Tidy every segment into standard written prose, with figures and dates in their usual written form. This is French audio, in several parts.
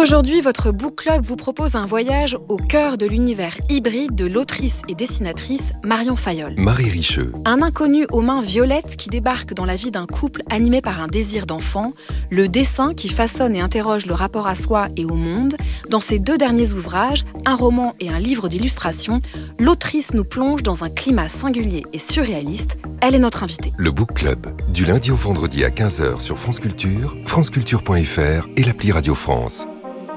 Aujourd'hui, votre Book Club vous propose un voyage au cœur de l'univers hybride de l'autrice et dessinatrice Marion Fayolle. Marie Richeux. Un inconnu aux mains violettes qui débarque dans la vie d'un couple animé par un désir d'enfant, le dessin qui façonne et interroge le rapport à soi et au monde. Dans ses deux derniers ouvrages, un roman et un livre d'illustration, l'autrice nous plonge dans un climat singulier et surréaliste. Elle est notre invitée. Le Book Club, du lundi au vendredi à 15h sur France Culture, franceculture.fr et l'appli Radio France.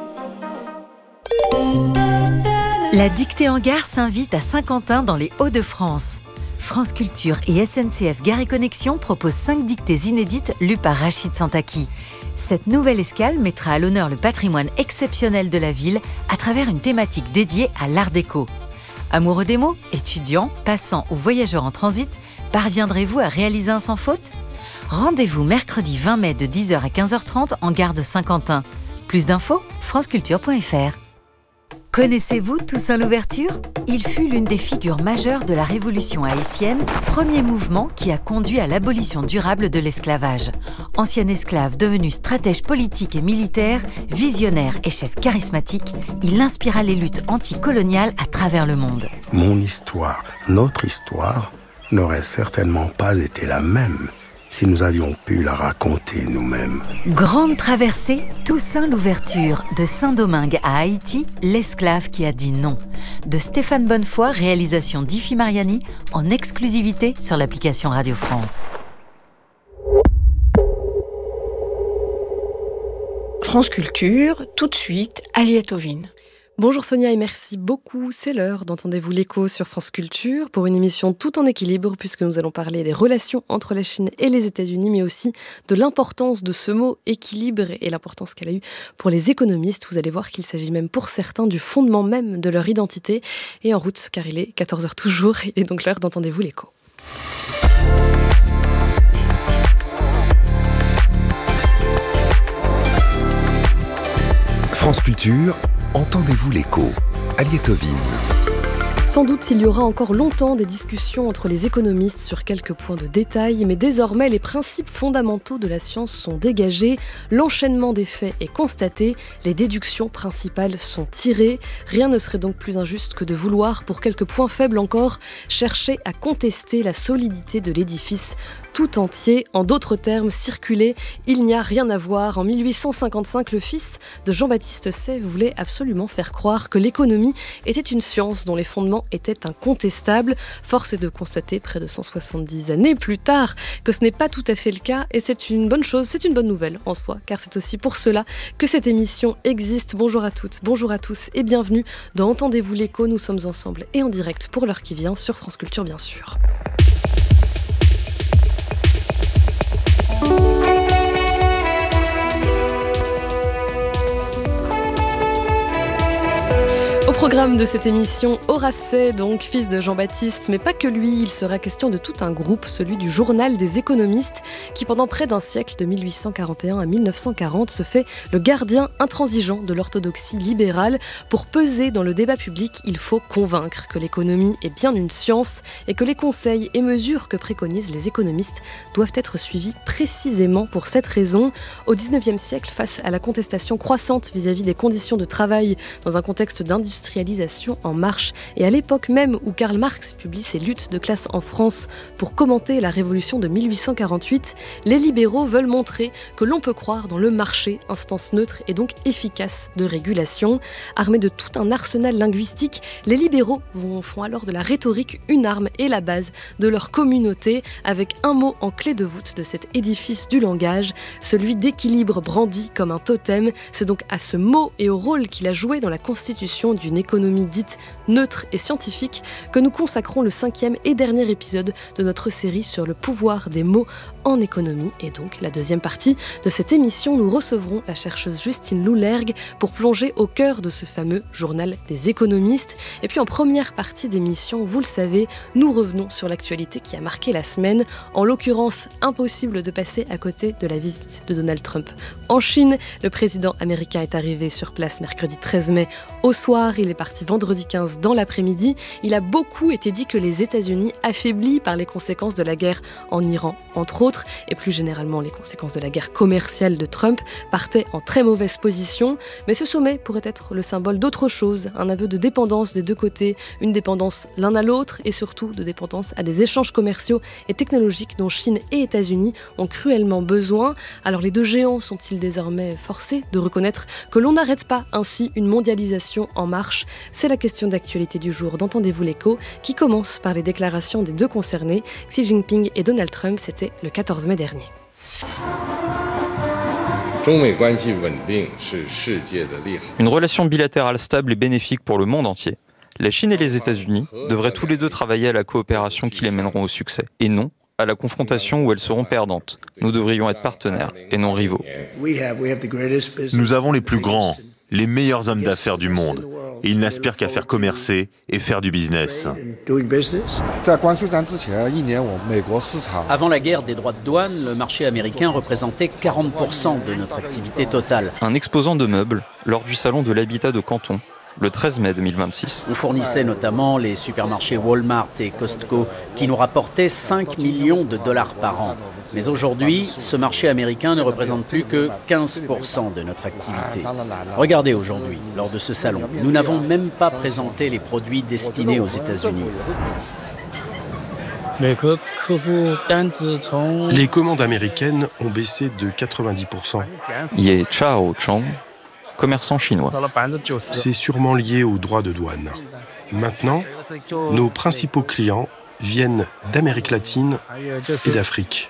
La dictée en gare s'invite à Saint-Quentin dans les Hauts-de-France. France Culture et SNCF Gare et Connexion proposent 5 dictées inédites lues par Rachid Santaki. Cette nouvelle escale mettra à l'honneur le patrimoine exceptionnel de la ville à travers une thématique dédiée à l'art déco. Amoureux des mots, étudiants, passants ou voyageurs en transit, parviendrez-vous à réaliser un sans faute ? Rendez-vous mercredi 20 mai de 10h à 15h30 en gare de Saint-Quentin. Plus d'infos, franceculture.fr. Connaissez-vous Toussaint Louverture ? Il fut l'une des figures majeures de la Révolution haïtienne, premier mouvement qui a conduit à l'abolition durable de l'esclavage. Ancien esclave devenu stratège politique et militaire, visionnaire et chef charismatique, il inspira les luttes anticoloniales à travers le monde. Mon histoire, notre histoire, n'aurait certainement pas été la même si nous avions pu la raconter nous-mêmes. Grande traversée, Toussaint Louverture, de Saint-Domingue à Haïti, l'esclave qui a dit non. De Stéphane Bonnefoy, réalisation d'Ifi Mariani, en exclusivité sur l'application Radio France. France Culture, tout de suite, Aliette Ovine. Bonjour Sonia et merci beaucoup. C'est l'heure d'Entendez-vous l'écho sur France Culture pour une émission tout en équilibre puisque nous allons parler des relations entre la Chine et les États-Unis mais aussi de l'importance de ce mot équilibre et l'importance qu'elle a eu pour les économistes. Vous allez voir qu'il s'agit même pour certains du fondement même de leur identité. Et en route car il est 14h toujours, il est donc l'heure d'Entendez-vous l'écho. France Culture, entendez-vous l'écho ? Aliette Ovine. Sans doute, il y aura encore longtemps des discussions entre les économistes sur quelques points de détail, mais désormais, les principes fondamentaux de la science sont dégagés, l'enchaînement des faits est constaté, les déductions principales sont tirées. Rien ne serait donc plus injuste que de vouloir, pour quelques points faibles encore, chercher à contester la solidité de l'édifice tout entier. En d'autres termes, circuler, il n'y a rien à voir. En 1855, le fils de Jean-Baptiste Say voulait absolument faire croire que l'économie était une science dont les fondements étaient incontestables. Force est de constater, près de 170 années plus tard, que ce n'est pas tout à fait le cas et c'est une bonne chose, c'est une bonne nouvelle en soi, car c'est aussi pour cela que cette émission existe. Bonjour à toutes, bonjour à tous et bienvenue dans Entendez-vous l'écho. Nous sommes ensemble et en direct pour l'heure qui vient sur France Culture bien sûr. Au programme de cette émission, Horace Say, donc fils de Jean-Baptiste, mais pas que lui, il sera question de tout un groupe, celui du Journal des économistes, qui pendant près d'un siècle, de 1841 à 1940, se fait le gardien intransigeant de l'orthodoxie libérale. Pour peser dans le débat public, il faut convaincre que l'économie est bien une science et que les conseils et mesures que préconisent les économistes doivent être suivis précisément pour cette raison. Au XIXe siècle, face à la contestation croissante vis-à-vis des conditions de travail dans un contexte d'industrialisation en marche et à l'époque même où Karl Marx publie ses luttes de classe en France pour commenter la révolution de 1848, les libéraux veulent montrer que l'on peut croire dans le marché, instance neutre et donc efficace de régulation. Armés de tout un arsenal linguistique, les libéraux font alors de la rhétorique une arme et la base de leur communauté, avec un mot en clé de voûte de cet édifice du langage, celui d'équilibre brandi comme un totem. C'est donc à ce mot et au rôle qu'il a joué dans la constitution d'une économie dite neutre et scientifique que nous consacrons le 5e et dernier épisode de notre série sur le pouvoir des mots en économie. Et donc la deuxième partie de cette émission, nous recevrons la chercheuse Justine Loulergue pour plonger au cœur de ce fameux journal des économistes. Et puis en première partie d'émission, vous le savez, nous revenons sur l'actualité qui a marqué la semaine. En l'occurrence, impossible de passer à côté de la visite de Donald Trump en Chine. Le président américain est arrivé sur place mercredi 13 mai au soir. Il est parti vendredi 15 dans l'après-midi. Il a beaucoup été dit que les États-Unis, affaiblis par les conséquences de la guerre en Iran, entre autres, et plus généralement les conséquences de la guerre commerciale de Trump, partaient en très mauvaise position. Mais ce sommet pourrait être le symbole d'autre chose, un aveu de dépendance des deux côtés, une dépendance l'un à l'autre et surtout de dépendance à des échanges commerciaux et technologiques dont Chine et États-Unis ont cruellement besoin. Alors les deux géants sont-ils désormais forcés de reconnaître que l'on n'arrête pas ainsi une mondialisation en marche? C'est la question d'actualité du jour d'Entendez-vous l'écho, qui commence par les déclarations des deux concernés, Xi Jinping et Donald Trump, c'était le 14 mai dernier. Une relation bilatérale stable et bénéfique pour le monde entier. La Chine et les États-Unis devraient tous les deux travailler à la coopération qui les mèneront au succès, et non à la confrontation où elles seront perdantes. Nous devrions être partenaires et non rivaux. Nous avons les plus grands, les meilleurs hommes d'affaires du monde, et ils n'aspirent qu'à faire commercer et faire du business. Avant la guerre des droits de douane, le marché américain représentait 40% de notre activité totale. Un exposant de meubles lors du salon de l'habitat de Canton, le 13 mai 2026. On fournissait notamment les supermarchés Walmart et Costco qui nous rapportaient 5 millions de dollars par an. Mais aujourd'hui, ce marché américain ne représente plus que 15% de notre activité. Regardez aujourd'hui, lors de ce salon, nous n'avons même pas présenté les produits destinés aux États-Unis. Les commandes américaines ont baissé de 90%. Ye Chao Chong, commerçant chinois. C'est sûrement lié aux droits de douane. Maintenant, nos principaux clients viennent d'Amérique latine et d'Afrique.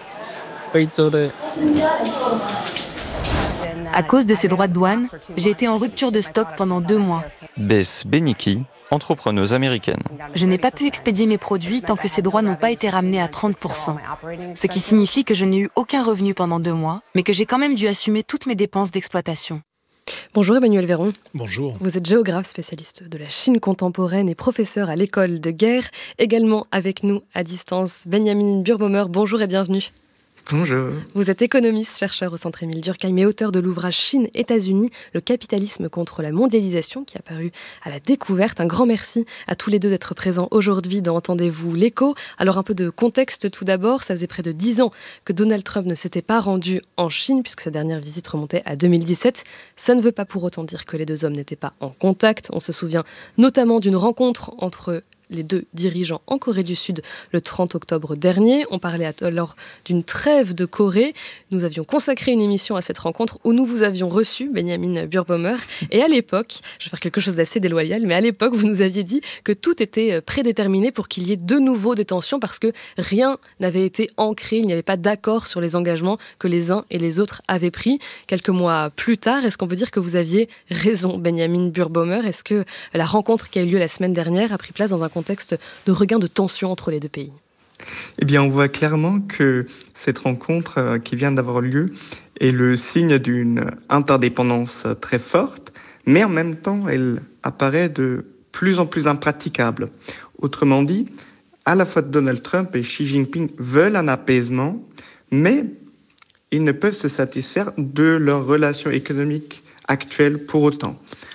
À cause de ces droits de douane, j'ai été en rupture de stock pendant 2 mois. Bess Beniki, entrepreneuse américaine. Je n'ai pas pu expédier mes produits tant que ces droits n'ont pas été ramenés à 30%. Ce qui signifie que je n'ai eu aucun revenu pendant 2 mois, mais que j'ai quand même dû assumer toutes mes dépenses d'exploitation. Bonjour Emmanuel Véron. Bonjour. Vous êtes géographe spécialiste de la Chine contemporaine et professeur à l'école de guerre. Également avec nous à distance, Benjamin Burbaumer. Bonjour et bienvenue. Bonjour. Vous êtes économiste, chercheur au Centre Émile Durkheim et auteur de l'ouvrage Chine-États-Unis, le capitalisme contre la mondialisation, qui a paru à la découverte. Un grand merci à tous les deux d'être présents aujourd'hui dans Entendez-vous l'écho. Alors un peu de contexte tout d'abord, ça faisait près de 10 ans que Donald Trump ne s'était pas rendu en Chine, puisque sa dernière visite remontait à 2017. Ça ne veut pas pour autant dire que les deux hommes n'étaient pas en contact. On se souvient notamment d'une rencontre entre les deux dirigeants en Corée du Sud le 30 octobre dernier. On parlait alors d'une trêve de Corée. Nous avions consacré une émission à cette rencontre où nous vous avions reçu, Benjamin Burbaumer. Et à l'époque, je vais faire quelque chose d'assez déloyal, mais à l'époque, vous nous aviez dit que tout était prédéterminé pour qu'il y ait de nouveau des tensions parce que rien n'avait été ancré, il n'y avait pas d'accord sur les engagements que les uns et les autres avaient pris. Quelques mois plus tard, est-ce qu'on peut dire que vous aviez raison, Benjamin Burbaumer? Est-ce que la rencontre qui a eu lieu la semaine dernière a pris place dans un contexte de regain de tension entre les deux pays? Eh bien, on voit clairement que cette rencontre qui vient d'avoir lieu est le signe d'une interdépendance très forte, mais en même temps, elle apparaît de plus en plus impraticable. Autrement dit, à la fois Donald Trump et Xi Jinping veulent un apaisement, mais ils ne peuvent se satisfaire de leurs relations économiques actuelles pour autant.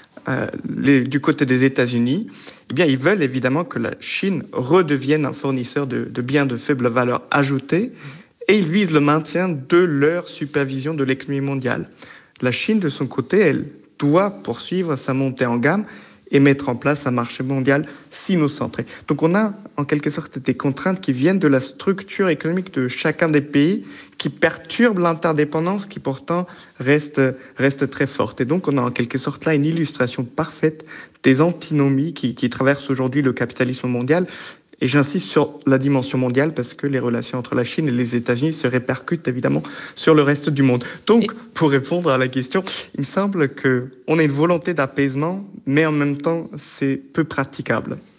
Du côté des États-Unis, eh bien, ils veulent évidemment que la Chine redevienne un fournisseur de biens de faible valeur ajoutée et ils visent le maintien de leur supervision de l'économie mondiale. La Chine, de son côté, elle doit poursuivre sa montée en gamme et mettre en place un marché mondial sino-centré. Donc on a en quelque sorte des contraintes qui viennent de la structure économique de chacun des pays qui perturbent l'interdépendance qui pourtant reste très forte. Et donc on a en quelque sorte là une illustration parfaite des antinomies qui traversent aujourd'hui le capitalisme mondial. Et j'insiste sur la dimension mondiale parce que les relations entre la Chine et les États-Unis se répercutent évidemment sur le reste du monde. Donc, pour répondre à la question, il me semble qu'on a une volonté d'apaisement, mais en même temps, c'est peu praticable.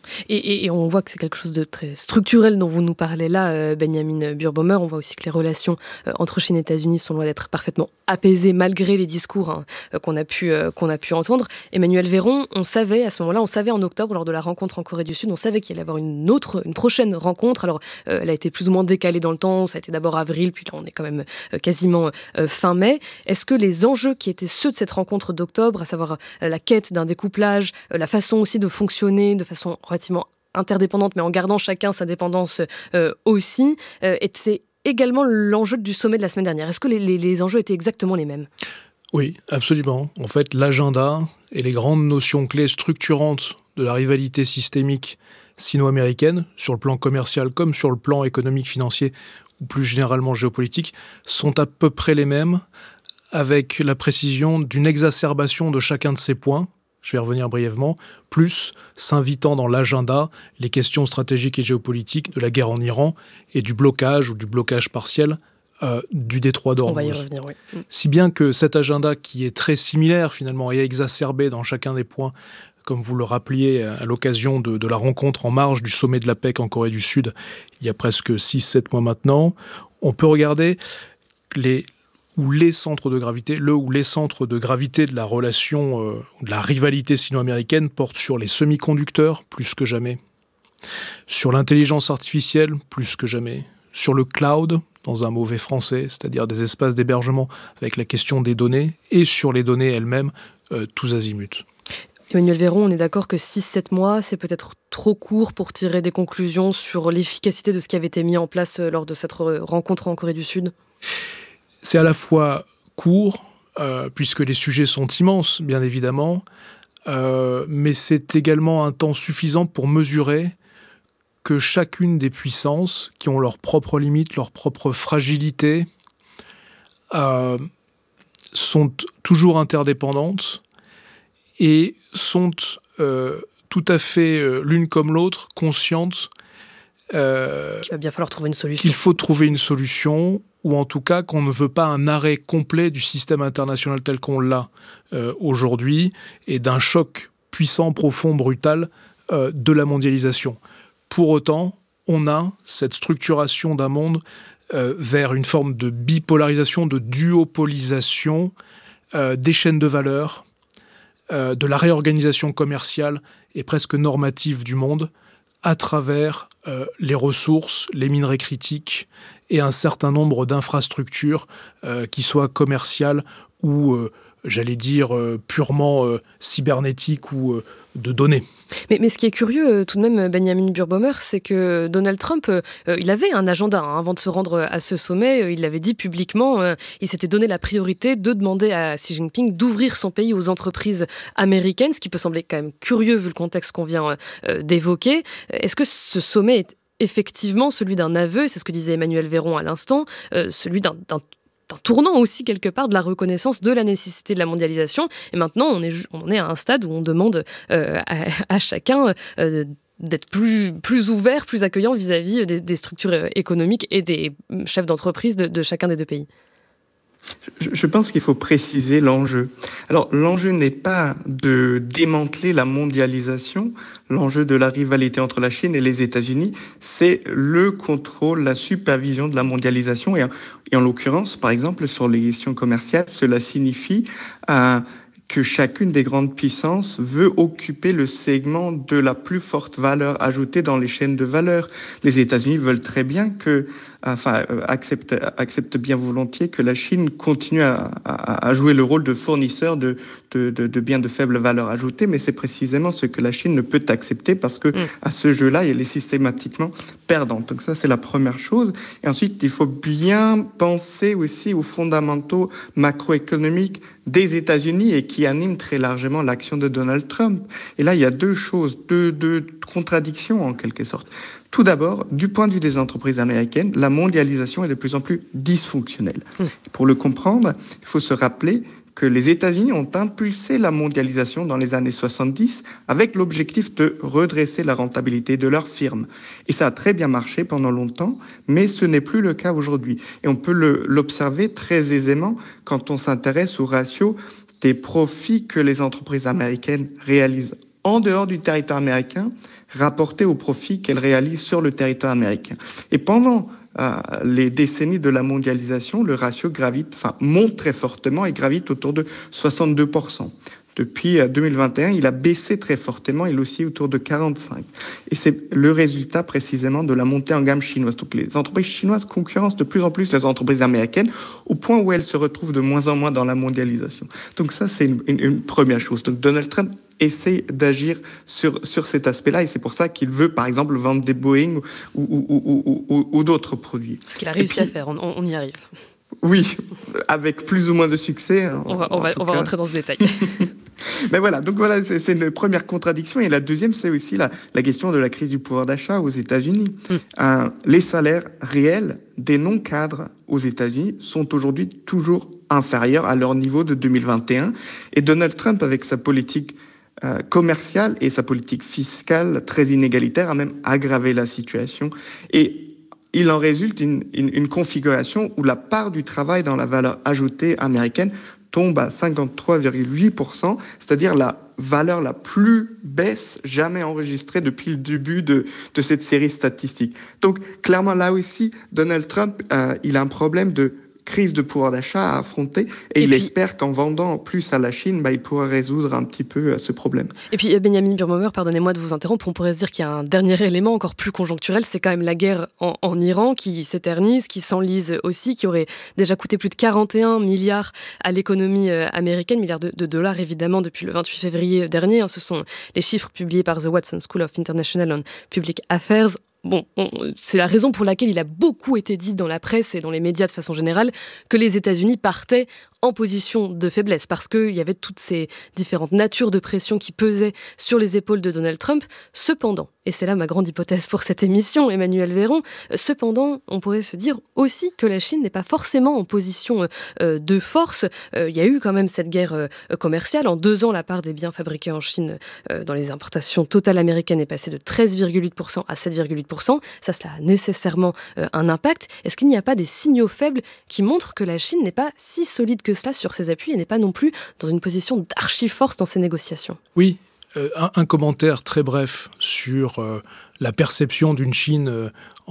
Et on voit que c'est quelque chose de très structurel dont vous nous parlez là, Benjamin Burbaumer. On voit aussi que les relations entre Chine et États-Unis sont loin d'être parfaitement apaisées malgré les discours qu'on a pu entendre. Emmanuel Véron, on savait à ce moment-là, en octobre lors de la rencontre en Corée du Sud, on savait qu'il allait y avoir une prochaine rencontre. Alors elle a été plus ou moins décalée dans le temps, ça a été d'abord avril, puis là on est quand même quasiment fin mai. Est-ce que les enjeux qui étaient ceux de cette rencontre d'octobre, à savoir la quête d'un découplage, la façon aussi de fonctionner de façon relativement interdépendante, mais en gardant chacun sa dépendance aussi, était également l'enjeu du sommet de la semaine dernière. Est-ce que les enjeux étaient exactement les mêmes ? Oui, absolument. En fait, l'agenda et les grandes notions clés structurantes de la rivalité systémique sino-américaine, sur le plan commercial comme sur le plan économique, financier, ou plus généralement géopolitique, sont à peu près les mêmes, avec la précision d'une exacerbation de chacun de ces points. Je vais y revenir brièvement, plus s'invitant dans l'agenda les questions stratégiques et géopolitiques de la guerre en Iran et du blocage ou du blocage partiel du détroit d'Ormuz. On va y revenir, oui. Si bien que cet agenda, qui est très similaire finalement et exacerbé dans chacun des points, comme vous le rappeliez à l'occasion de la rencontre en marge du sommet de la PEC en Corée du Sud, il y a presque 6-7 mois maintenant, on peut regarder les centres de gravité, les centres de gravité de la relation, de la rivalité sino-américaine portent sur les semi-conducteurs, plus que jamais, sur l'intelligence artificielle, plus que jamais, sur le cloud, dans un mauvais français, c'est-à-dire des espaces d'hébergement avec la question des données, et sur les données elles-mêmes, tous azimuts. Emmanuel Véron, on est d'accord que 6-7 mois, c'est peut-être trop court pour tirer des conclusions sur l'efficacité de ce qui avait été mis en place lors de cette rencontre en Corée du Sud ? C'est à la fois court, puisque les sujets sont immenses, bien évidemment, mais c'est également un temps suffisant pour mesurer que chacune des puissances, qui ont leurs propres limites, leurs propres fragilités, sont toujours interdépendantes et sont tout à fait l'une comme l'autre conscientes qu'il va bien falloir trouver une solution. Qu'il faut trouver une solution, ou en tout cas qu'on ne veut pas un arrêt complet du système international tel qu'on l'a aujourd'hui, et d'un choc puissant, profond, brutal de la mondialisation. Pour autant, on a cette structuration d'un monde vers une forme de bipolarisation, de duopolisation des chaînes de valeur, de la réorganisation commerciale et presque normative du monde à travers les ressources, les minerais critiques et un certain nombre d'infrastructures qui soient commerciales ou, purement cybernétiques ou de données. Mais ce qui est curieux tout de même, Benjamin Burbaumer, c'est que Donald Trump, il avait un agenda avant de se rendre à ce sommet. Il l'avait dit publiquement, il s'était donné la priorité de demander à Xi Jinping d'ouvrir son pays aux entreprises américaines, ce qui peut sembler quand même curieux vu le contexte qu'on vient d'évoquer. Est-ce que ce sommet est effectivement celui d'un aveu, c'est ce que disait Emmanuel Véron à l'instant, celui d'un tournant aussi quelque part de la reconnaissance de la nécessité de la mondialisation. Et maintenant, on est à un stade où on demande à chacun d'être plus ouvert, plus accueillant vis-à-vis des structures économiques et des chefs d'entreprise de chacun des deux pays. Je pense qu'il faut préciser l'enjeu. Alors, l'enjeu n'est pas de démanteler la mondialisation. L'enjeu de la rivalité entre la Chine et les États-Unis, c'est le contrôle, la supervision de la mondialisation. Et en l'occurrence, par exemple, sur les questions commerciales, cela signifie que chacune des grandes puissances veut occuper le segment de la plus forte valeur ajoutée dans les chaînes de valeur. Les États-Unis veulent très bien acceptent bien volontiers que la Chine continue à jouer le rôle de fournisseur de biens de faible valeur ajoutée, mais c'est précisément ce que la Chine ne peut accepter parce que à ce jeu-là, elle est systématiquement perdante. Donc ça, c'est la première chose. Et ensuite, il faut bien penser aussi aux fondamentaux macroéconomiques des États-Unis et qui animent très largement l'action de Donald Trump. Et là, il y a deux choses, deux contradictions en quelque sorte. Tout d'abord, du point de vue des entreprises américaines, la mondialisation est de plus en plus dysfonctionnelle. Pour le comprendre, il faut se rappeler que les États-Unis ont impulsé la mondialisation dans les années 70 avec l'objectif de redresser la rentabilité de leurs firmes. Et ça a très bien marché pendant longtemps, mais ce n'est plus le cas aujourd'hui. Et on peut l'observer très aisément quand on s'intéresse au ratio des profits que les entreprises américaines réalisent en dehors du territoire américain rapporté au profit qu'elle réalise sur le territoire américain. Et pendant les décennies de la mondialisation, le ratio monte très fortement et gravite autour de 62%. Depuis 2021, il a baissé très fortement, il oscille autour de 45%. Et c'est le résultat précisément de la montée en gamme chinoise. Donc les entreprises chinoises concurrencent de plus en plus les entreprises américaines au point où elles se retrouvent de moins en moins dans la mondialisation. Donc ça, c'est une première chose. Donc Donald Trump essaie d'agir sur cet aspect-là et c'est pour ça qu'il veut, par exemple, vendre des Boeing ou d'autres produits. Ce qu'il a réussi à faire, on y arrive. Oui, avec plus ou moins de succès. On va rentrer dans ce détail. Mais voilà, donc voilà, c'est une première contradiction. Et la deuxième, c'est aussi la question de la crise du pouvoir d'achat aux États-Unis. Les salaires réels des non-cadres aux États-Unis sont aujourd'hui toujours inférieurs à leur niveau de 2021. Et Donald Trump, avec sa politique commerciale et sa politique fiscale très inégalitaire, a même aggravé la situation. Et il en résulte une configuration où la part du travail dans la valeur ajoutée américaine tombe à 53,8%, c'est-à-dire la valeur la plus basse jamais enregistrée depuis le début de cette série statistique. Donc, clairement, là aussi, Donald Trump, il a un problème de crise de pouvoir d'achat à affronter et il espère qu'en vendant plus à la Chine, il pourra résoudre un petit peu ce problème. Et puis Benjamin Birnbaumer, pardonnez-moi de vous interrompre, on pourrait se dire qu'il y a un dernier élément encore plus conjoncturel, c'est quand même la guerre en Iran qui s'éternise, qui s'enlise aussi, qui aurait déjà coûté plus de 41 milliards à l'économie américaine, milliards de dollars évidemment depuis le 28 février dernier. Ce sont les chiffres publiés par The Watson School of International and Public Affairs. Bon, c'est la raison pour laquelle il a beaucoup été dit dans la presse et dans les médias de façon générale que les États-Unis partaient en position de faiblesse parce qu'il y avait toutes ces différentes natures de pression qui pesaient sur les épaules de Donald Trump. Cependant, et c'est là ma grande hypothèse pour cette émission, Emmanuel Véron, cependant, on pourrait se dire aussi que la Chine n'est pas forcément en position de force. Il y a eu quand même cette guerre commerciale. En 2 ans, la part des biens fabriqués en Chine dans les importations totales américaines est passée de 13,8% à 7,8%. Cela a nécessairement un impact. Est-ce qu'il n'y a pas des signaux faibles qui montrent que la Chine n'est pas si solide que cela sur ses appuis et n'est pas non plus dans une position d'archi-force dans ses négociations? Oui, un commentaire très bref sur la perception d'une Chine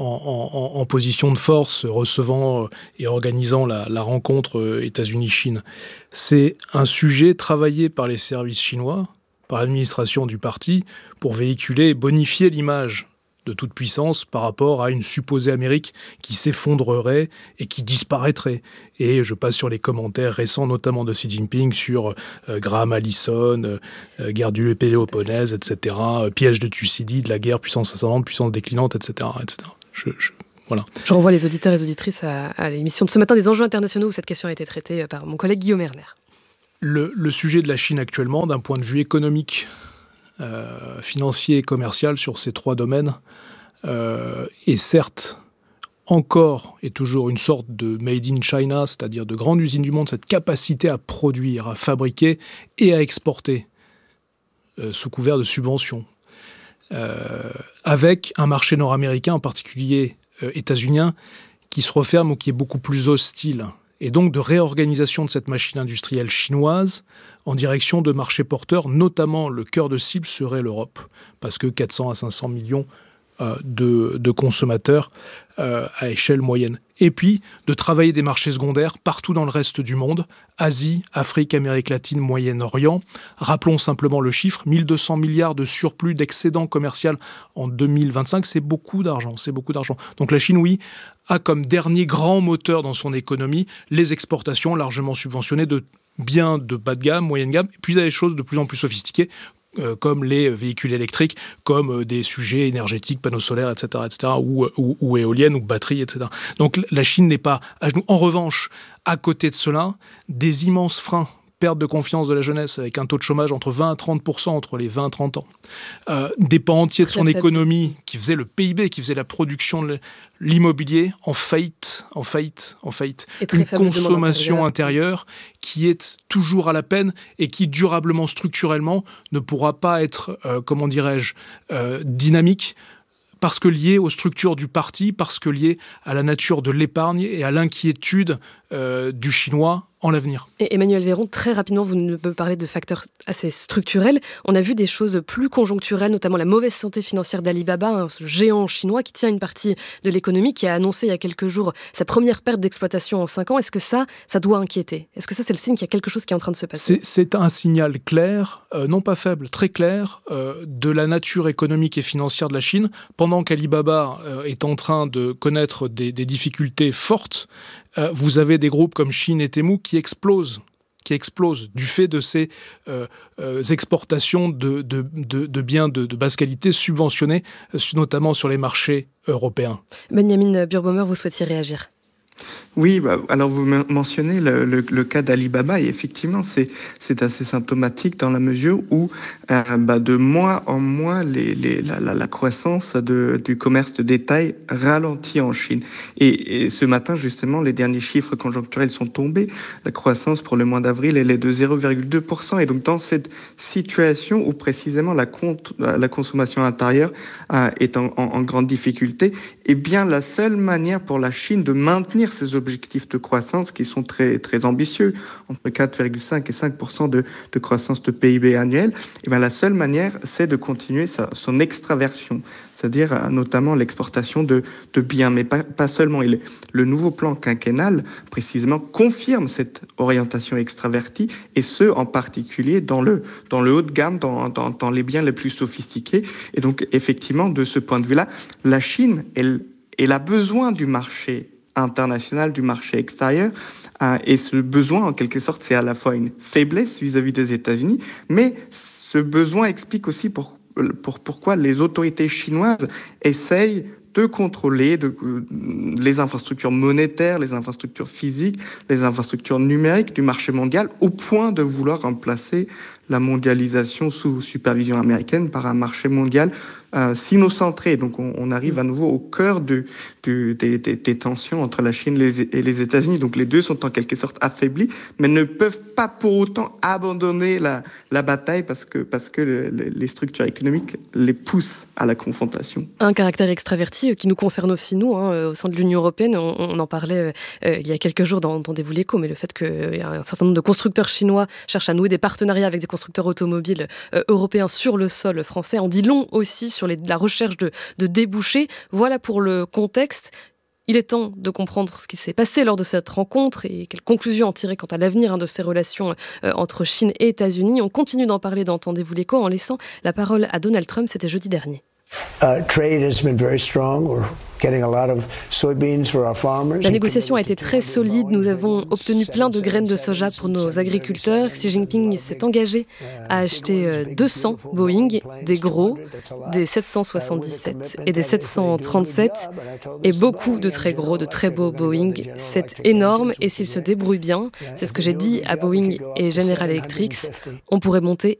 en position de force, recevant et organisant la rencontre États-Unis-Chine. C'est un sujet travaillé par les services chinois, par l'administration du parti, pour véhiculer et bonifier l'image de toute puissance par rapport à une supposée Amérique qui s'effondrerait et qui disparaîtrait. Et je passe sur les commentaires récents, notamment de Xi Jinping, sur Graham Allison, guerre du Péloponnèse, etc., piège de Thucydide, la guerre, puissance ascendante, puissance déclinante, etc. etc. Voilà. Je renvoie les auditeurs et les auditrices à l'émission de ce matin des enjeux internationaux où cette question a été traitée par mon collègue Guillaume Erner. Le sujet de la Chine actuellement, d'un point de vue économique, financier et commercial sur ces 3 domaines est certes encore et toujours une sorte de made in China, c'est-à-dire de grande usine du monde, cette capacité à produire, à fabriquer et à exporter sous couvert de subventions, avec un marché nord-américain, en particulier états-unien, qui se referme ou qui est beaucoup plus hostile. Et donc de réorganisation de cette machine industrielle chinoise en direction de marchés porteurs, notamment le cœur de cible serait l'Europe, parce que 400 à 500 millions de consommateurs à échelle moyenne. Et puis de travailler des marchés secondaires partout dans le reste du monde, Asie, Afrique, Amérique latine, Moyen-Orient. Rappelons simplement le chiffre, 1200 milliards de surplus d'excédent commercial en 2025, c'est beaucoup d'argent, Donc la Chine, oui, a comme dernier grand moteur dans son économie les exportations largement subventionnées de biens de bas de gamme, moyenne gamme, et puis il y a des choses de plus en plus sophistiquées, comme les véhicules électriques, comme des sujets énergétiques, panneaux solaires, etc., ou éoliennes, ou batteries, etc. Donc la Chine n'est pas à genoux. En revanche, à côté de cela, des immenses freins, perte de confiance de la jeunesse, avec un taux de chômage entre 20 à 30% entre les 20 et 30 ans. Des pans entiers de son économie qui faisaient le PIB, qui faisaient la production de l'immobilier en faillite. Une consommation intérieure qui est toujours à la peine et qui durablement, structurellement, ne pourra pas être, dynamique, parce que lié aux structures du parti, parce que lié à la nature de l'épargne et à l'inquiétude du Chinois en l'avenir. Et Emmanuel Véron, très rapidement, vous nous parlez de facteurs assez structurels. On a vu des choses plus conjoncturelles, notamment la mauvaise santé financière d'Alibaba, ce géant chinois qui tient une partie de l'économie, qui a annoncé il y a quelques jours sa première perte d'exploitation en 5 ans. Est-ce que ça doit inquiéter ? Est-ce que ça, c'est le signe qu'il y a quelque chose qui est en train de se passer ? C'est un signal clair, non pas faible, très clair, de la nature économique et financière de la Chine. Pendant qu'Alibaba est en train de connaître des difficultés fortes, vous avez des groupes comme Shein et Temu qui explosent du fait de ces exportations de biens de basse qualité subventionnés, notamment sur les marchés européens. Benjamin Burbaumer, vous souhaitiez réagir ? Oui, alors vous mentionnez le cas d'Alibaba et effectivement c'est assez symptomatique dans la mesure où de mois en mois la croissance du commerce de détail ralentit en Chine. Et ce matin justement les derniers chiffres conjoncturels sont tombés. La croissance pour le mois d'avril elle est de 0,2%. Et donc dans cette situation où précisément la consommation intérieure est en grande difficulté, eh bien la seule manière pour la Chine de maintenir ses objectifs de croissance qui sont très, très ambitieux, entre 4,5 et 5% de croissance de PIB annuel, et bien la seule manière, c'est de continuer son extraversion, c'est-à-dire notamment l'exportation de biens, mais pas seulement. Le nouveau plan quinquennal, précisément, confirme cette orientation extravertie, et ce, en particulier dans le haut de gamme, dans les biens les plus sophistiqués. Et donc, effectivement, de ce point de vue-là, la Chine, elle a besoin du marché international, du marché extérieur, et ce besoin, en quelque sorte, c'est à la fois une faiblesse vis-à-vis des États-Unis, mais ce besoin explique aussi pourquoi les autorités chinoises essayent de contrôler les infrastructures monétaires, les infrastructures physiques, les infrastructures numériques du marché mondial, au point de vouloir remplacer la mondialisation sous supervision américaine par un marché mondial sino-centré. Donc on arrive à nouveau au cœur des tensions entre la Chine et les États-Unis. Donc les deux sont en quelque sorte affaiblis, mais ne peuvent pas pour autant abandonner la bataille parce que les structures économiques les poussent à la confrontation. Un caractère extraverti qui nous concerne aussi, nous, au sein de l'Union européenne. On en parlait il y a quelques jours dans Entendez-vous l'écho, mais le fait qu'il y a un certain nombre de constructeurs chinois cherchent à nouer des partenariats avec des constructeurs automobiles européens sur le sol français en dit long aussi sur la recherche de débouchés. Voilà pour le contexte. Il est temps de comprendre ce qui s'est passé lors de cette rencontre et quelles conclusions en tirer quant à l'avenir de ces relations entre Chine et États-Unis. On continue d'en parler dans Entendez-vous l'écho en laissant la parole à Donald Trump. C'était jeudi dernier. Trade has been very strong. We're getting a lot of soybeans for our farmers. La négociation a été très solide. Nous avons obtenu plein de graines de soja pour nos agriculteurs. Xi Jinping s'est engagé à acheter 200 Boeing, des gros, des 777 et des 737, et beaucoup de très gros, de très beaux Boeing. C'est énorme et s'il se débrouille bien, c'est ce que j'ai dit à Boeing et General Electric, on pourrait monter